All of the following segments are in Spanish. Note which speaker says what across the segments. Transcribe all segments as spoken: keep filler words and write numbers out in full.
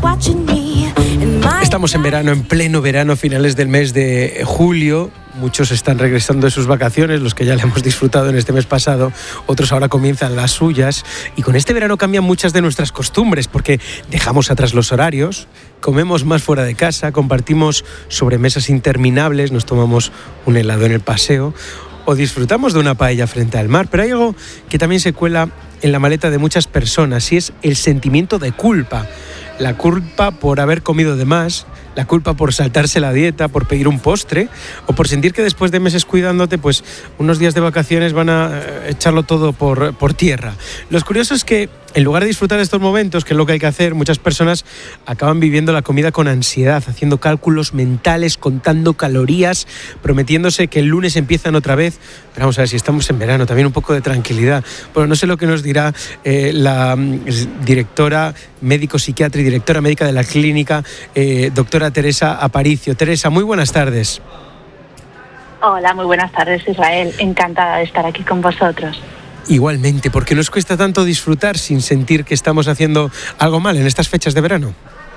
Speaker 1: Estamos en verano, en pleno verano, finales del mes de julio. Muchos están regresando de sus vacaciones, los que ya le hemos disfrutado en este mes pasado, otros ahora comienzan las suyas. Y con este verano cambian muchas de nuestras costumbres, porque dejamos atrás los horarios, comemos más fuera de casa, compartimos sobremesas interminables, nos tomamos un helado en el paseo o disfrutamos de una paella frente al mar. Pero hay algo que también se cuela en la maleta de muchas personas y es el sentimiento de culpa. La culpa por haber comido de más, la culpa por saltarse la dieta, por pedir un postre o por sentir que después de meses cuidándote, pues unos días de vacaciones van a echarlo todo por, por tierra. Lo curioso es que en lugar de disfrutar de estos momentos, que es lo que hay que hacer, muchas personas acaban viviendo la comida con ansiedad, haciendo cálculos mentales, contando calorías, prometiéndose que el lunes empiezan otra vez. Pero vamos a ver, si estamos en verano, también un poco de tranquilidad. Bueno, no sé lo que nos dirá eh, la directora médico psiquiatra y directora médica de la clínica, eh, doctora Teresa Aparicio. Teresa, muy buenas tardes.
Speaker 2: Hola, muy buenas tardes, Israel. Encantada de estar aquí con vosotros.
Speaker 1: Igualmente, ¿por qué nos cuesta tanto disfrutar sin sentir que estamos haciendo algo mal en estas fechas de verano?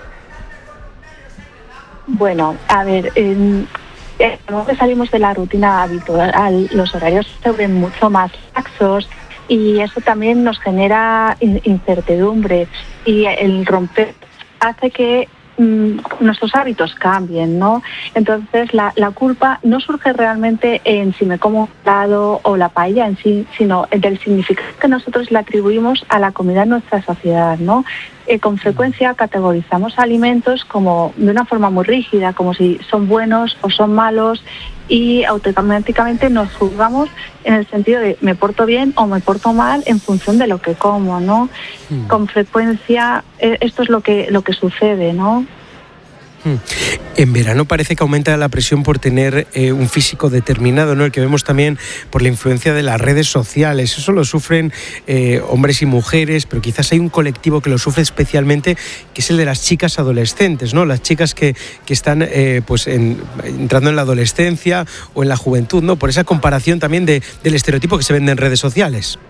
Speaker 2: Bueno, a ver, eh, eh, que salimos de la rutina habitual, los horarios se ven mucho más laxos y eso también nos genera incertidumbre y el romper hace que nuestros hábitos cambien, ¿no? Entonces la, la culpa no surge realmente en si me como un helado o la paella en sí, sino del significado que nosotros le atribuimos a la comida en nuestra sociedad, ¿no? Eh, con frecuencia categorizamos alimentos como de una forma muy rígida, como si son buenos o son malos, y automáticamente nos juzgamos en el sentido de me porto bien o me porto mal en función de lo que como, ¿no? Mm. Con frecuencia eh, esto es lo que lo que sucede, ¿no?
Speaker 1: En verano parece que aumenta la presión por tener eh, un físico determinado, ¿no? El que vemos también por la influencia de las redes sociales. Eso lo sufren eh, hombres y mujeres, pero quizás hay un colectivo que lo sufre especialmente, que es el de las chicas adolescentes, ¿no? Las chicas que, que están eh, pues en, entrando en la adolescencia o en la juventud, ¿no? Por esa comparación también de, del estereotipo que se vende en redes sociales.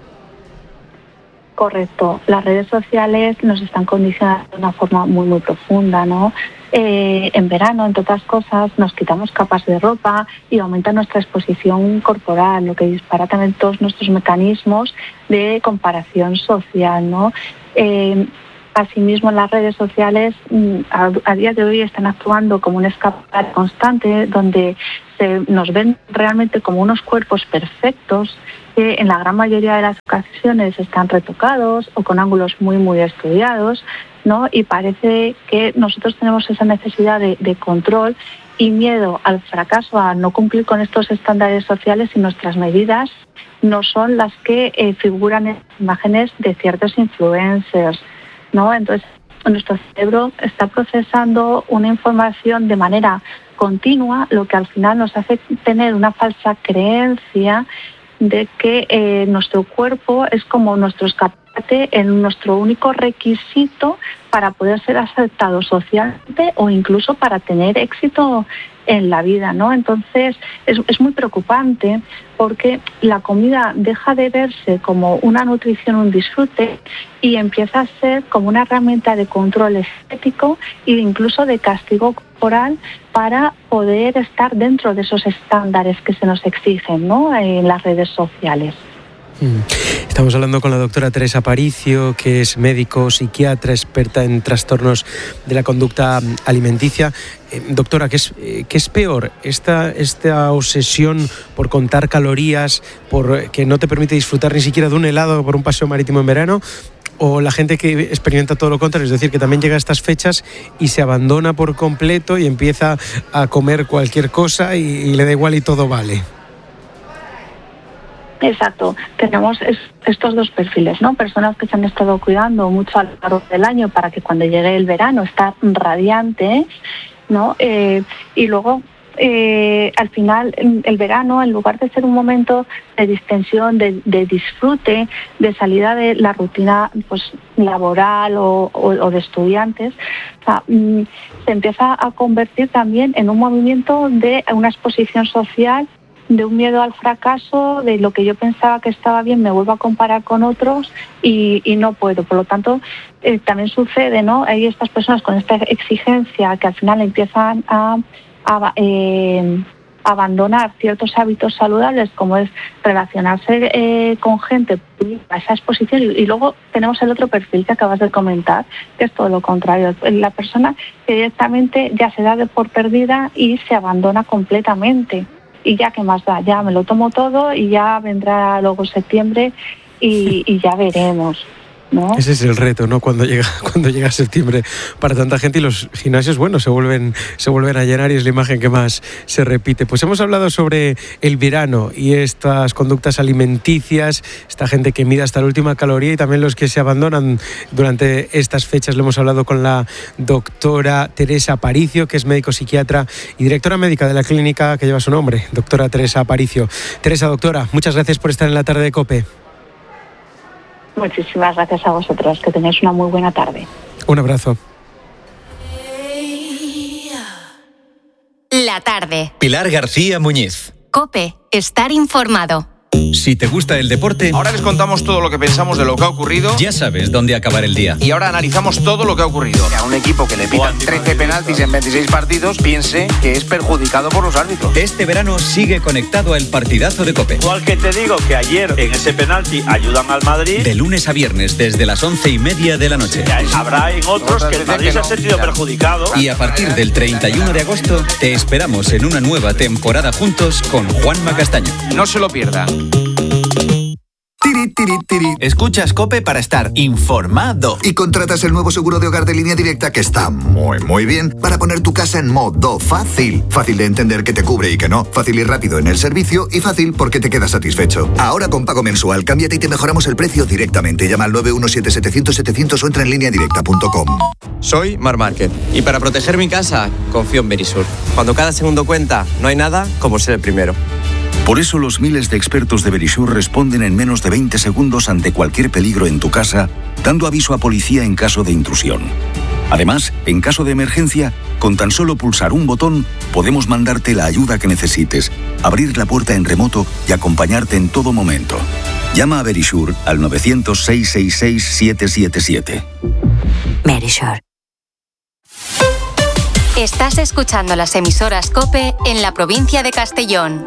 Speaker 2: Correcto. Las redes sociales nos están condicionando de una forma muy, muy profunda, ¿no? Eh, en verano, entre otras cosas, nos quitamos capas de ropa y aumenta nuestra exposición corporal, lo que dispara también todos nuestros mecanismos de comparación social, ¿no? Eh, Asimismo, las redes sociales a, a día de hoy están actuando como un escape constante donde se nos ven realmente como unos cuerpos perfectos que en la gran mayoría de las ocasiones están retocados o con ángulos muy, muy estudiados, ¿no? Y parece que nosotros tenemos esa necesidad de, de control y miedo al fracaso, a no cumplir con estos estándares sociales y nuestras medidas no son las que eh, figuran en imágenes de ciertos influencers, ¿no? Entonces, nuestro cerebro está procesando una información de manera continua, lo que al final nos hace tener una falsa creencia de que eh, nuestro cuerpo es como nuestro escaparate, en nuestro único requisito para poder ser aceptado socialmente o incluso para tener éxito en la vida, ¿no? Entonces es, es muy preocupante porque la comida deja de verse como una nutrición, un disfrute y empieza a ser como una herramienta de control estético e incluso de castigo corporal para poder estar dentro de esos estándares que se nos exigen, ¿no? En las redes sociales.
Speaker 1: Estamos hablando con la doctora Teresa Aparicio, que es médico, psiquiatra, experta en trastornos de la conducta alimenticia. Eh, doctora, ¿qué es, eh, ¿qué es peor? Esta, esta obsesión por contar calorías, por que no te permite disfrutar ni siquiera de un helado por un paseo marítimo en verano, o la gente que experimenta todo lo contrario, es decir, que también llega a estas fechas y se abandona por completo y empieza a comer cualquier cosa y, y le da igual y todo vale?
Speaker 2: Exacto, tenemos estos dos perfiles, ¿no? Personas que se han estado cuidando mucho a lo largo del año para que cuando llegue el verano estar radiante, ¿no? Eh, y luego, eh, al final, el verano, en lugar de ser un momento de distensión, de, de disfrute, de salida de la rutina pues laboral o, o, o de estudiantes, o sea, se empieza a convertir también en un movimiento de una exposición social de un miedo al fracaso, de lo que yo pensaba que estaba bien, me vuelvo a comparar con otros y, y no puedo. Por lo tanto, eh, también sucede, ¿no? Hay estas personas con esta exigencia que al final empiezan a, a eh, abandonar ciertos hábitos saludables, como es relacionarse eh, con gente a esa exposición, y, y luego tenemos el otro perfil que acabas de comentar, que es todo lo contrario, la persona que directamente ya se da de por perdida y se abandona completamente, y ya qué más da, ya me lo tomo todo y ya vendrá luego septiembre y, y ya veremos, ¿no?
Speaker 1: Ese es el reto, ¿no? Cuando llega, cuando llega septiembre para tanta gente, y los gimnasios, bueno, se vuelven, se vuelven a llenar, y es la imagen que más se repite. Pues hemos hablado sobre el verano y estas conductas alimenticias, esta gente que mide hasta la última caloría y también los que se abandonan durante estas fechas. Le hemos hablado con la doctora Teresa Aparicio, que es médico psiquiatra y directora médica de la clínica que lleva su nombre, doctora Teresa Aparicio. Teresa, doctora, muchas gracias por estar en la tarde de COPE.
Speaker 2: Muchísimas gracias a vosotros, que tengáis una muy buena tarde.
Speaker 1: Un abrazo.
Speaker 3: La tarde.
Speaker 4: Pilar García Muñiz.
Speaker 3: COPE, estar informado.
Speaker 4: Si te gusta el deporte,
Speaker 5: ahora les contamos todo lo que pensamos de lo que ha ocurrido.
Speaker 4: Ya sabes dónde acabar el día.
Speaker 5: Y ahora analizamos todo lo que ha ocurrido. Que a un equipo que le pitan trece penaltis en veintiséis partidos piense que es perjudicado por los árbitros.
Speaker 4: Este verano sigue conectado al partidazo de COPE.
Speaker 6: Igual que te digo que ayer en ese penalti ayudan al Madrid.
Speaker 4: De lunes a viernes desde las once y media de la noche.
Speaker 6: Ya habrá en otros que el Madrid se ha sentido perjudicado.
Speaker 4: Y a partir del treinta y uno de agosto te esperamos en una nueva temporada juntos con Juanma Castaño.
Speaker 5: No se lo pierdan.
Speaker 7: Tiri, tiri, tiri.
Speaker 8: Escuchas COPE para estar informado.
Speaker 7: Y contratas el nuevo seguro de hogar de Línea Directa, que está muy, muy bien, para poner tu casa en modo fácil. Fácil de entender que te cubre y que no. Fácil y rápido en el servicio, y fácil porque te quedas satisfecho. Ahora con pago mensual, cámbiate y te mejoramos el precio directamente. Llama al nueve uno siete setecientos setecientos o entra en línea directa punto com.
Speaker 9: Soy Mar Márquez y para proteger mi casa confío en Verisur. Cuando cada segundo cuenta, no hay nada como ser el primero.
Speaker 10: Por eso los miles de expertos de Verisur responden en menos de veinte segundos ante cualquier peligro en tu casa, dando aviso a policía en caso de intrusión. Además, en caso de emergencia, con tan solo pulsar un botón, podemos mandarte la ayuda que necesites, abrir la puerta en remoto y acompañarte en todo momento. Llama a Verisur al nueve cero cero, seis seis seis, siete siete siete.
Speaker 3: Verisur. Estás escuchando las emisoras COPE en la provincia de Castellón.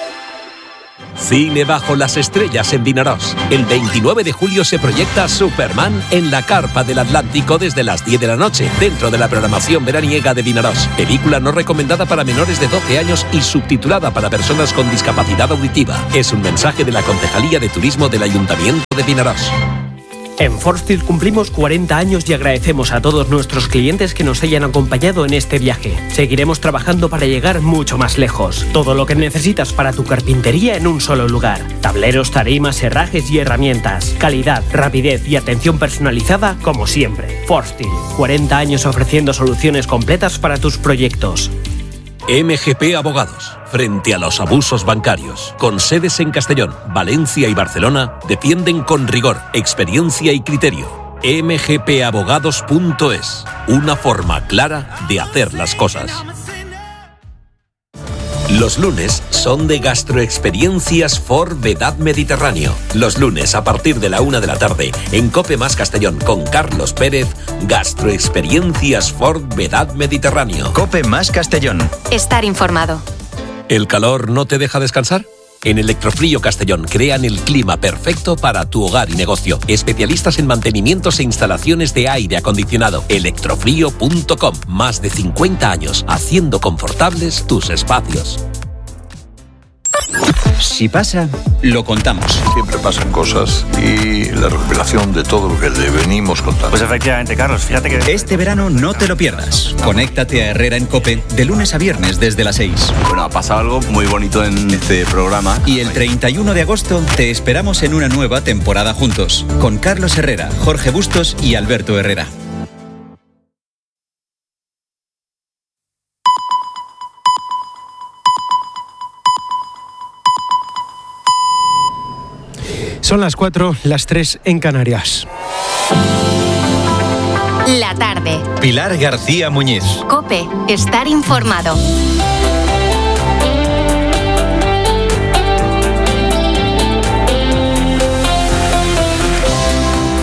Speaker 11: Cine bajo las estrellas en Vinaròs. El veintinueve de julio se proyecta Superman en la Carpa del Atlántico desde las diez de la noche, dentro de la programación veraniega de Vinaròs. Película no recomendada para menores de doce años y subtitulada para personas con discapacidad auditiva. Es un mensaje de la Concejalía de Turismo del Ayuntamiento de Vinaròs.
Speaker 12: En Forstil cumplimos cuarenta años y agradecemos a todos nuestros clientes que nos hayan acompañado en este viaje. Seguiremos trabajando para llegar mucho más lejos. Todo lo que necesitas para tu carpintería en un solo lugar. Tableros, tarimas, herrajes y herramientas. Calidad, rapidez y atención personalizada como siempre. Forstil, cuarenta años ofreciendo soluciones completas para tus proyectos.
Speaker 11: M G P Abogados, frente a los abusos bancarios, con sedes en Castellón, Valencia y Barcelona, defienden con rigor, experiencia y criterio. m g p abogados punto es, una forma clara de hacer las cosas. Los lunes son de Gastroexperiencias for Vedad Mediterráneo. Los lunes a partir de la una de la tarde en COPE más Castellón con Carlos Pérez, Gastroexperiencias for Vedad Mediterráneo.
Speaker 4: COPE más Castellón.
Speaker 3: Estar informado.
Speaker 11: ¿El calor no te deja descansar? En Electrofrío Castellón crean el clima perfecto para tu hogar y negocio. Especialistas en mantenimientos e instalaciones de aire acondicionado. electrofrío punto com. Más de cincuenta años haciendo confortables tus espacios.
Speaker 4: Si pasa, lo contamos.
Speaker 13: Siempre pasan cosas y la recopilación de todo lo que le venimos contando.
Speaker 6: Pues efectivamente, Carlos, fíjate que...
Speaker 4: Este verano no te lo pierdas. Conéctate a Herrera en COPE de lunes a viernes desde las seis.
Speaker 14: Bueno, ha pasado algo muy bonito en este programa.
Speaker 4: Y el treinta y uno de agosto te esperamos en una nueva temporada juntos. Con Carlos Herrera, Jorge Bustos y Alberto Herrera.
Speaker 1: Son las cuatro, las tres en Canarias.
Speaker 3: La tarde.
Speaker 4: Pilar García Muñiz.
Speaker 3: COPE, estar informado.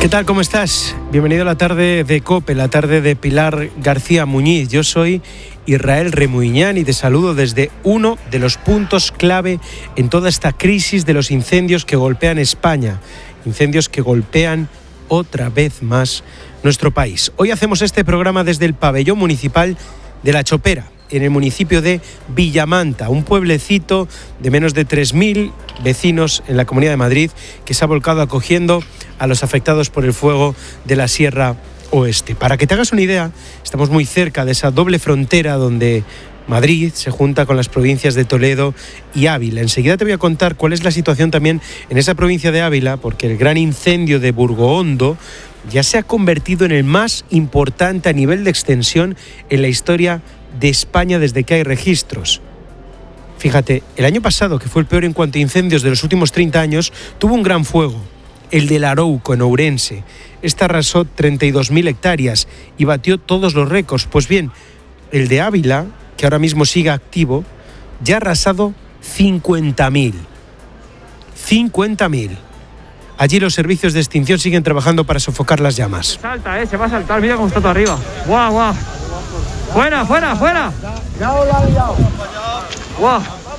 Speaker 1: ¿Qué tal? ¿Cómo estás? Bienvenido a la tarde de COPE, la tarde de Pilar García Muñiz. Yo soy Israel Remuñán y te saludo desde uno de los puntos clave en toda esta crisis de los incendios que golpean España. Incendios que golpean otra vez más nuestro país. Hoy hacemos este programa desde el pabellón municipal de La Chopera, en el municipio de Villamanta, un pueblecito de menos de tres mil vecinos en la Comunidad de Madrid que se ha volcado acogiendo a los afectados por el fuego de la Sierra Oeste. Para que te hagas una idea, estamos muy cerca de esa doble frontera donde Madrid se junta con las provincias de Toledo y Ávila. Enseguida te voy a contar cuál es la situación también en esa provincia de Ávila, porque el gran incendio de Burgohondo ya se ha convertido en el más importante a nivel de extensión en la historia de España desde que hay registros. Fíjate, el año pasado, que fue el peor en cuanto a incendios de los últimos treinta años, tuvo un gran fuego, el del Arouco en Ourense. Este arrasó treinta y dos mil hectáreas y batió todos los récords. Pues bien, el de Ávila, que ahora mismo sigue activo, ya ha arrasado cincuenta mil. cincuenta mil. Allí los servicios de extinción siguen trabajando para sofocar las llamas.
Speaker 15: Se salta, eh, se va a saltar, mira cómo está todo arriba. ¡Guau, guau! ¡Fuera, fuera, fuera! ¡Guau!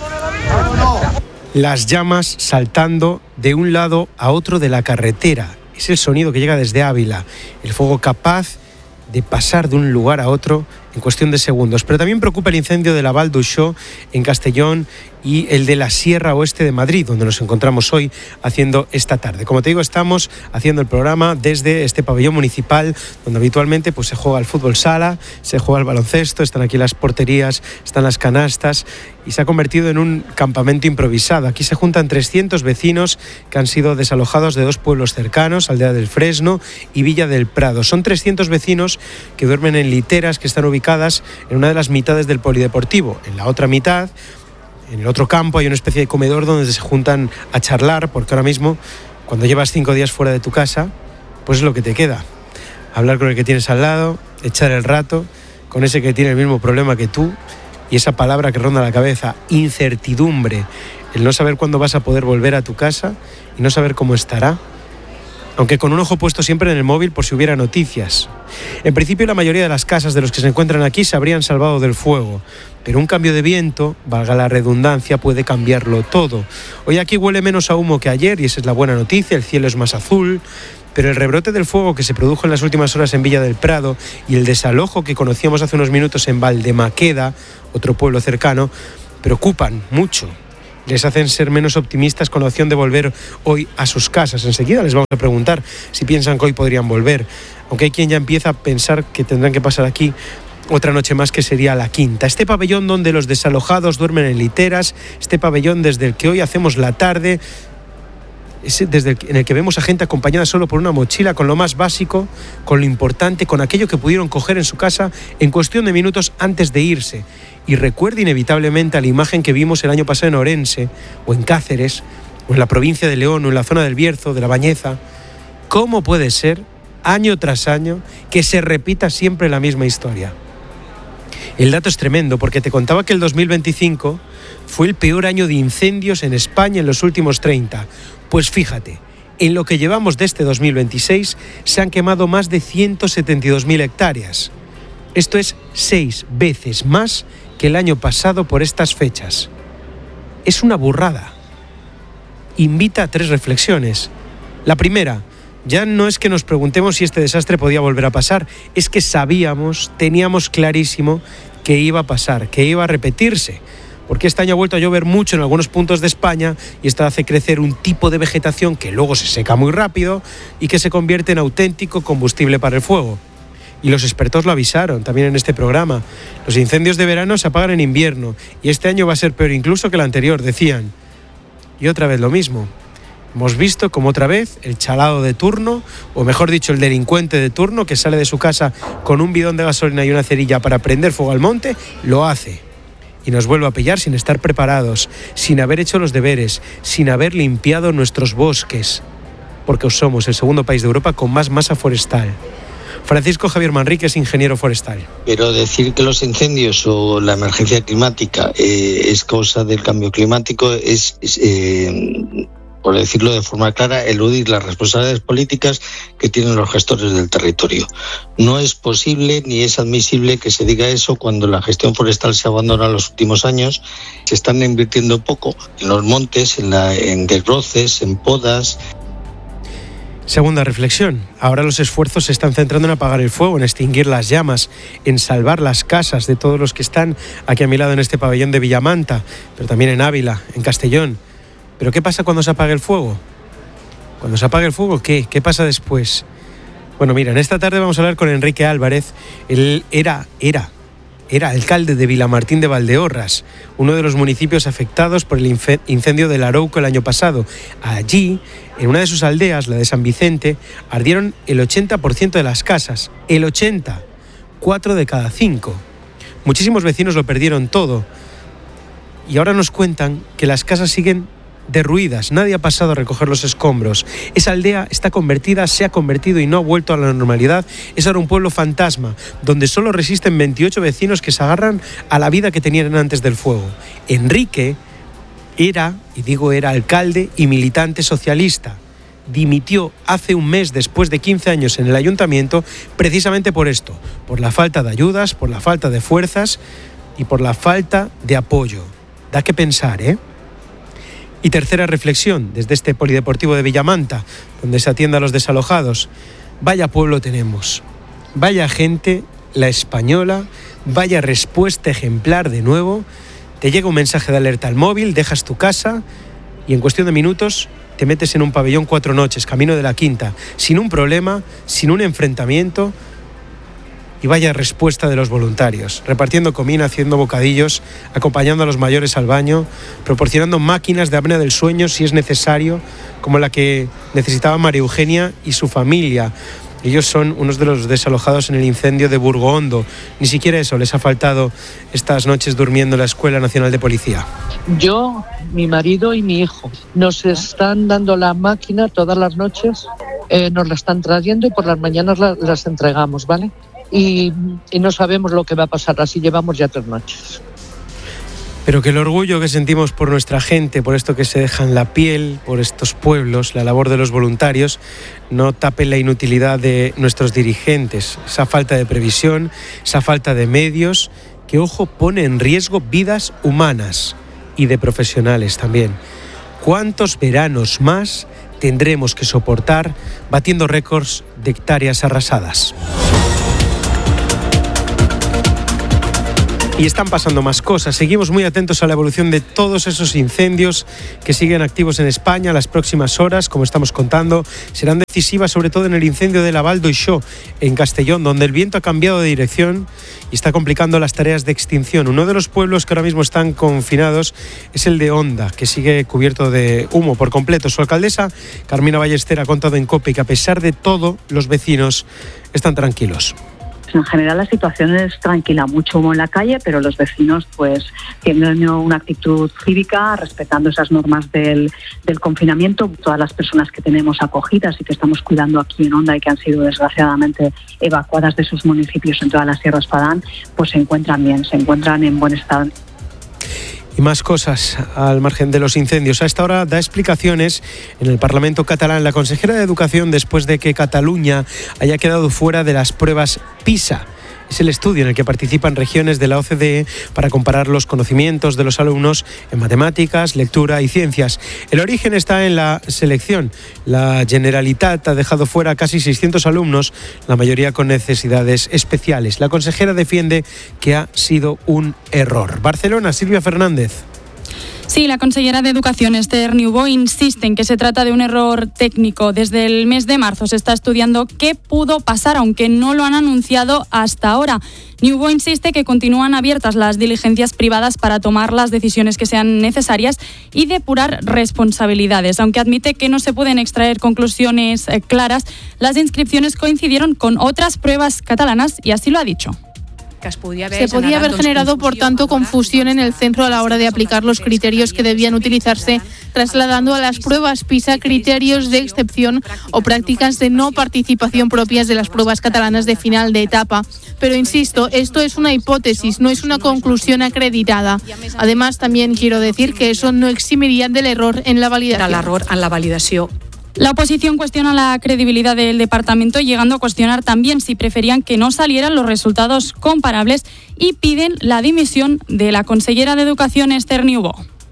Speaker 1: Las llamas saltando de un lado a otro de la carretera. Es el sonido que llega desde Ávila. El fuego capaz de pasar de un lugar a otro en cuestión de segundos. Pero también preocupa el incendio de la Val d'Uixó en Castellón y el de la Sierra Oeste de Madrid, donde nos encontramos hoy haciendo esta tarde. Como te digo, estamos haciendo el programa desde este pabellón municipal, donde habitualmente pues, se juega al fútbol sala, se juega al baloncesto, están aquí las porterías, están las canastas, y se ha convertido en un campamento improvisado. Aquí se juntan trescientos vecinos que han sido desalojados de dos pueblos cercanos, Aldea del Fresno y Villa del Prado. Son trescientos vecinos que duermen en literas que están ubicadas en una de las mitades del polideportivo. En la otra mitad, en el otro campo, hay una especie de comedor donde se juntan a charlar, porque ahora mismo, cuando llevas cinco días fuera de tu casa, pues es lo que te queda. Hablar con el que tienes al lado, echar el rato con ese que tiene el mismo problema que tú, y esa palabra que ronda la cabeza, incertidumbre, el no saber cuándo vas a poder volver a tu casa y no saber cómo estará, aunque con un ojo puesto siempre en el móvil por si hubiera noticias. En principio, la mayoría de las casas de los que se encuentran aquí se habrían salvado del fuego, pero un cambio de viento, valga la redundancia, puede cambiarlo todo. Hoy aquí huele menos a humo que ayer y esa es la buena noticia, el cielo es más azul, pero el rebrote del fuego que se produjo en las últimas horas en Villa del Prado y el desalojo que conocíamos hace unos minutos en Valdemaqueda, otro pueblo cercano, preocupan mucho. Les hacen ser menos optimistas con la opción de volver hoy a sus casas. Enseguida les vamos a preguntar si piensan que hoy podrían volver, aunque hay quien ya empieza a pensar que tendrán que pasar aquí otra noche más, que sería la quinta. Este pabellón donde los desalojados duermen en literas, este pabellón desde el que hoy hacemos la tarde, desde el, en el que vemos a gente acompañada solo por una mochila, con lo más básico, con lo importante, con aquello que pudieron coger en su casa en cuestión de minutos antes de irse. Y recuerda inevitablemente a la imagen que vimos el año pasado en Orense, o en Cáceres, o en la provincia de León, o en la zona del Bierzo, de La Bañeza. ¿Cómo puede ser, año tras año, que se repita siempre la misma historia? El dato es tremendo, porque te contaba que el dos mil veinticinco fue el peor año de incendios en España en los últimos treinta. Pues fíjate, en lo que llevamos de este dos mil veintiséis se han quemado más de ciento setenta y dos mil hectáreas. Esto es seis veces más que el año pasado por estas fechas. Es una burrada. Invita a tres reflexiones. La primera, ya no es que nos preguntemos si este desastre podía volver a pasar, es que sabíamos, teníamos clarísimo que iba a pasar, que iba a repetirse. Porque este año ha vuelto a llover mucho en algunos puntos de España y esto hace crecer un tipo de vegetación que luego se seca muy rápido y que se convierte en auténtico combustible para el fuego. Y los expertos lo avisaron también en este programa. Los incendios de verano se apagan en invierno y este año va a ser peor incluso que el anterior, decían. Y otra vez lo mismo. Hemos visto como otra vez el chalado de turno, o mejor dicho, el delincuente de turno que sale de su casa con un bidón de gasolina y una cerilla para prender fuego al monte, lo hace. Y nos vuelve a pillar sin estar preparados, sin haber hecho los deberes, sin haber limpiado nuestros bosques, porque somos el segundo país de Europa con más masa forestal. Francisco Javier Manrique es ingeniero forestal.
Speaker 16: Pero decir que los incendios o la emergencia climática eh, es causa del cambio climático es, es eh, por decirlo de forma clara, eludir las responsabilidades políticas que tienen los gestores del territorio. No es posible ni es admisible que se diga eso cuando la gestión forestal se abandona en los últimos años. Se están invirtiendo poco en los montes, en, la, en desbroces, en podas.
Speaker 1: Segunda reflexión. Ahora los esfuerzos se están centrando en apagar el fuego, en extinguir las llamas, en salvar las casas de todos los que están aquí a mi lado en este pabellón de Villamanta, pero también en Ávila, en Castellón. ¿Pero qué pasa cuando se apague el fuego? Cuando se apague el fuego, ¿qué? ¿Qué pasa después? Bueno, mira, en esta tarde vamos a hablar con Enrique Álvarez. Él era, era, era alcalde de Vilamartín de Valdeorras, uno de los municipios afectados por el incendio del Arouco el año pasado. Allí, en una de sus aldeas, la de San Vicente, ardieron el ochenta por ciento de las casas. El ochenta. Cuatro de cada cinco. Muchísimos vecinos lo perdieron todo. Y ahora nos cuentan que las casas siguen derruidas. Nadie ha pasado a recoger los escombros. Esa aldea está convertida, se ha convertido y no ha vuelto a la normalidad. Es ahora un pueblo fantasma, donde solo resisten veintiocho vecinos que se agarran a la vida que tenían antes del fuego. Enrique era, y digo era, alcalde y militante socialista. Dimitió hace un mes después de quince años en el ayuntamiento precisamente por esto, por la falta de ayudas, por la falta de fuerzas y por la falta de apoyo. Da que pensar, ¿eh? Y tercera reflexión, desde este polideportivo de Villamanta, donde se atiende a los desalojados. Vaya pueblo tenemos, vaya gente, la española, vaya respuesta ejemplar de nuevo. Te llega un mensaje de alerta al móvil, dejas tu casa y en cuestión de minutos te metes en un pabellón cuatro noches, camino de la Quinta, sin un problema, sin un enfrentamiento. Y vaya respuesta de los voluntarios, repartiendo comida, haciendo bocadillos, acompañando a los mayores al baño, proporcionando máquinas de apnea del sueño si es necesario, como la que necesitaba María Eugenia y su familia. Ellos son unos de los desalojados en el incendio de Burgohondo. Ni siquiera eso les ha faltado estas noches durmiendo en la Escuela Nacional de Policía.
Speaker 17: Yo, mi marido y mi hijo nos están dando la máquina todas las noches, eh, nos la están trayendo y por las mañanas la, las entregamos, ¿vale? Y, y no sabemos lo que va a pasar, así llevamos ya tres noches.
Speaker 1: Pero que el orgullo que sentimos por nuestra gente, por esto que se deja en la piel, por estos pueblos, la labor de los voluntarios, no tape la inutilidad de nuestros dirigentes, esa falta de previsión, esa falta de medios, que, ojo, pone en riesgo vidas humanas y de profesionales también. ¿Cuántos veranos más tendremos que soportar batiendo récords de hectáreas arrasadas? Y están pasando más cosas. Seguimos muy atentos a la evolución de todos esos incendios que siguen activos en España. Las próximas horas, como estamos contando, serán decisivas, sobre todo en el incendio de la Val d'Oixó, en Castellón, donde el viento ha cambiado de dirección y está complicando las tareas de extinción. Uno de los pueblos que ahora mismo están confinados es el de Onda, que sigue cubierto de humo por completo. Su alcaldesa, Carmina Ballester, ha contado en COPE que a pesar de todo, los vecinos están tranquilos.
Speaker 2: En general la situación es tranquila, mucho humo en la calle, pero los vecinos pues tienen una actitud cívica, respetando esas normas del, del confinamiento. Todas las personas que tenemos acogidas y que estamos cuidando aquí en Onda y que han sido desgraciadamente evacuadas de sus municipios en toda la Sierra Espadán, pues se encuentran bien, se encuentran en buen estado.
Speaker 1: Y más cosas al margen de los incendios. A esta hora da explicaciones en el Parlamento catalán la consejera de Educación después de que Cataluña haya quedado fuera de las pruebas PISA. Es el estudio en el que participan regiones de la O C D E para comparar los conocimientos de los alumnos en matemáticas, lectura y ciencias. El origen está en la selección. La Generalitat ha dejado fuera a casi seiscientos alumnos, la mayoría con necesidades especiales. La consejera defiende que ha sido un error. Barcelona, Silvia Fernández.
Speaker 18: Sí, la consellera de Educación, Esther Niubó, insiste en que se trata de un error técnico. Desde el mes de marzo se está estudiando qué pudo pasar, aunque no lo han anunciado hasta ahora. Niubó insiste que continúan abiertas las diligencias privadas para tomar las decisiones que sean necesarias y depurar responsabilidades. Aunque admite que no se pueden extraer conclusiones claras, las inscripciones coincidieron con otras pruebas catalanas y así lo ha dicho.
Speaker 19: Se podía haber generado, por tanto, confusión en el centro a la hora de aplicar los criterios que debían utilizarse, trasladando a las pruebas PISA criterios de excepción o prácticas de no participación propias de las pruebas catalanas de final de etapa. Pero insisto, esto es una hipótesis, no es una conclusión acreditada. Además, también quiero decir que eso no eximiría del error en la validación.
Speaker 20: L'error en la validació.
Speaker 18: La oposición cuestiona la credibilidad del departamento, llegando a cuestionar también si preferían que no salieran los resultados comparables y piden la dimisión de la consellera de Educación, Esther Niubó.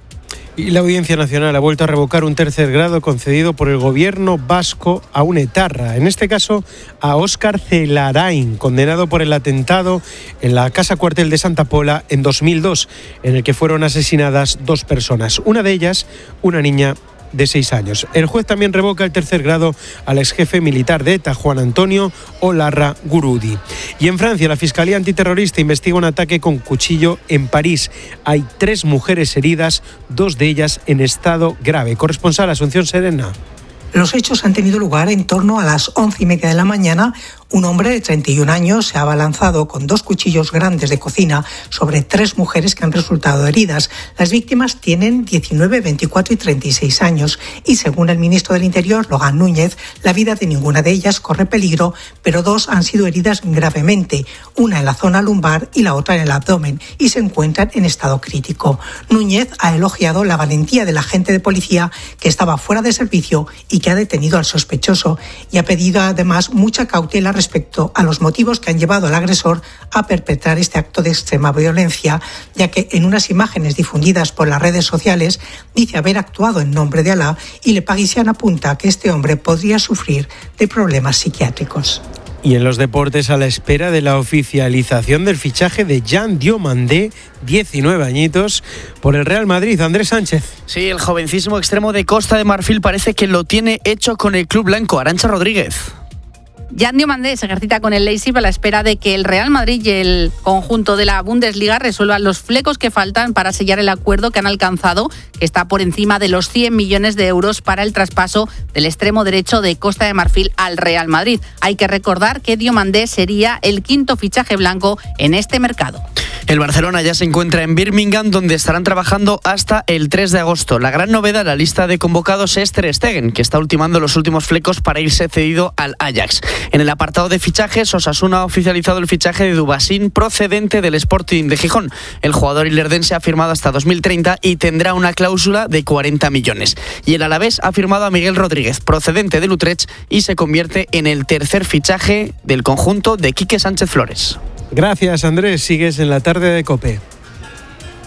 Speaker 1: Y la Audiencia Nacional ha vuelto a revocar un tercer grado concedido por el gobierno vasco a un etarra, en este caso a Óscar Celarain, condenado por el atentado en la Casa Cuartel de Santa Pola en dos mil dos, en el que fueron asesinadas dos personas, una de ellas una niña de seis años. El juez también revoca el tercer grado al exjefe militar de ETA, Juan Antonio Olarra Gurudi. Y en Francia, la Fiscalía Antiterrorista investiga un ataque con cuchillo en París. Hay tres mujeres heridas, dos de ellas en estado grave. Corresponsal Asunción Serena.
Speaker 21: Los hechos han tenido lugar en torno a las once y media de la mañana. Un hombre de treinta y un años se ha abalanzado con dos cuchillos grandes de cocina sobre tres mujeres que han resultado heridas. Las víctimas tienen diecinueve, veinticuatro y treinta y seis años y, según el ministro del Interior, Logan Núñez, la vida de ninguna de ellas corre peligro, pero dos han sido heridas gravemente, una en la zona lumbar y la otra en el abdomen, y se encuentran en estado crítico. Núñez ha elogiado la valentía del agente de policía que estaba fuera de servicio y que ha detenido al sospechoso, y ha pedido además mucha cautela respecto a los motivos que han llevado al agresor a perpetrar este acto de extrema violencia, ya que en unas imágenes difundidas por las redes sociales dice haber actuado en nombre de Alá, y Le Parisien apunta que este hombre podría sufrir de problemas psiquiátricos.
Speaker 1: Y en los deportes, a la espera de la oficialización del fichaje de Jan Diomandé, diecinueve añitos, por el Real Madrid. Andrés Sánchez.
Speaker 22: Sí, el jovencísimo extremo de Costa de Marfil parece que lo tiene hecho con el club blanco. Arantxa Rodríguez.
Speaker 23: Jan Diomandé se ejercita con el Leipzig a la espera de que el Real Madrid y el conjunto de la Bundesliga resuelvan los flecos que faltan para sellar el acuerdo que han alcanzado, que está por encima de los cien millones de euros para el traspaso del extremo derecho de Costa de Marfil al Real Madrid. Hay que recordar que Diomandé sería el quinto fichaje blanco en este mercado.
Speaker 22: El Barcelona ya se encuentra en Birmingham, donde estarán trabajando hasta el tres de agosto. La gran novedad en la lista de convocados es Ter Stegen, que está ultimando los últimos flecos para irse cedido al Ajax. En el apartado de fichajes, Osasuna ha oficializado el fichaje de Dubasín, procedente del Sporting de Gijón. El jugador ilerdense ha firmado hasta dos mil treinta y tendrá una cláusula de cuarenta millones. Y el Alavés ha firmado a Miguel Rodríguez, procedente del Utrecht, y se convierte en el tercer fichaje del conjunto de Quique Sánchez Flores.
Speaker 1: Gracias, Andrés. Sigues en la tarde de COPE.